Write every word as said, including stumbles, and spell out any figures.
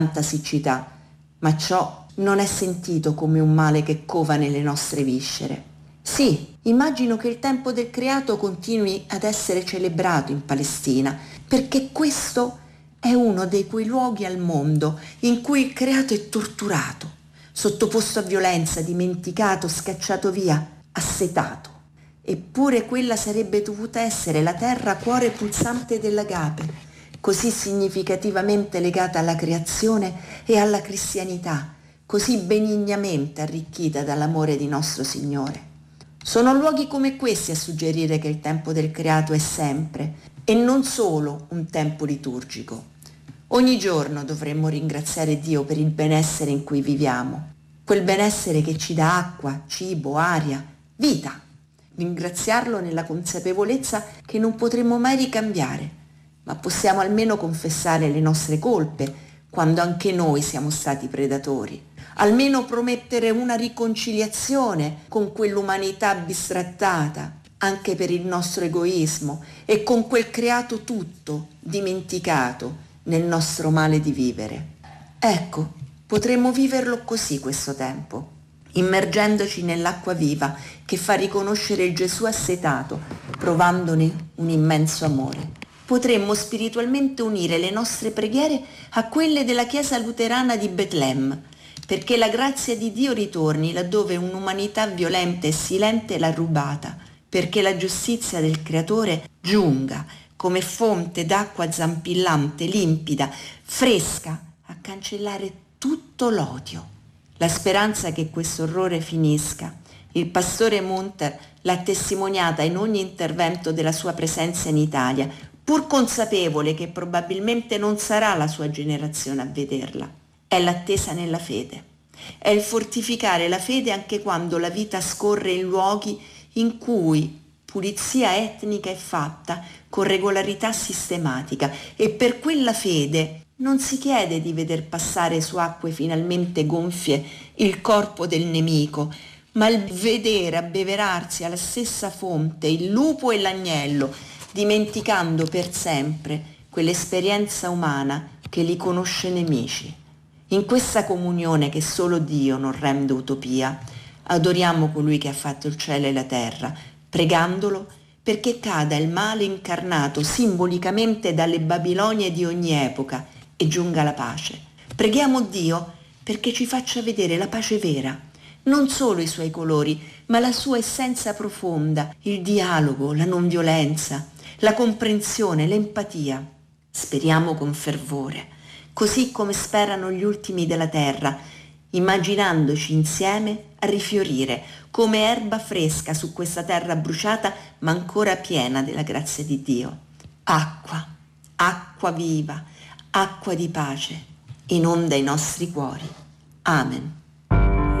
tanta siccità, ma ciò non è sentito come un male che cova nelle nostre viscere. Sì, immagino che il tempo del creato continui ad essere celebrato in Palestina, perché questo è uno dei quei luoghi al mondo in cui il creato è torturato, sottoposto a violenza, dimenticato, scacciato via, assetato. Eppure quella sarebbe dovuta essere la terra cuore pulsante dell'agape, così significativamente legata alla creazione e alla cristianità, così benignamente arricchita dall'amore di nostro Signore. Sono luoghi come questi a suggerire che il tempo del creato è sempre, e non solo un tempo liturgico. Ogni giorno dovremmo ringraziare Dio per il benessere in cui viviamo, quel benessere che ci dà acqua, cibo, aria, vita. Ringraziarlo nella consapevolezza che non potremo mai ricambiare, ma possiamo almeno confessare le nostre colpe quando anche noi siamo stati predatori, almeno promettere una riconciliazione con quell'umanità bistrattata, anche per il nostro egoismo, e con quel creato tutto dimenticato nel nostro male di vivere. Ecco, potremmo viverlo così questo tempo, immergendoci nell'acqua viva che fa riconoscere il Gesù assetato, provandone un immenso amore. Potremmo spiritualmente unire le nostre preghiere a quelle della Chiesa luterana di Betlemme, perché la grazia di Dio ritorni laddove un'umanità violenta e silente l'ha rubata, perché la giustizia del Creatore giunga come fonte d'acqua zampillante, limpida, fresca, a cancellare tutto l'odio. La speranza che questo orrore finisca. Il pastore Munter l'ha testimoniata in ogni intervento della sua presenza in Italia, pur consapevole che probabilmente non sarà la sua generazione a vederla. È l'attesa nella fede. È il fortificare la fede anche quando la vita scorre in luoghi in cui pulizia etnica è fatta con regolarità sistematica, e per quella fede non si chiede di veder passare su acque finalmente gonfie il corpo del nemico, ma il vedere abbeverarsi alla stessa fonte il lupo e l'agnello, dimenticando per sempre quell'esperienza umana che li conosce nemici. In questa comunione che solo Dio non rende utopia, adoriamo colui che ha fatto il cielo e la terra, pregandolo perché cada il male incarnato simbolicamente dalle Babilonie di ogni epoca e giunga la pace. Preghiamo Dio perché ci faccia vedere la pace vera, non solo i suoi colori, ma la sua essenza profonda, il dialogo, la non violenza, la comprensione, l'empatia. Speriamo con fervore, così come sperano gli ultimi della terra, immaginandoci insieme a rifiorire come erba fresca su questa terra bruciata ma ancora piena della grazia di Dio. Acqua, acqua viva, acqua di pace, inonda i nostri cuori. Amen.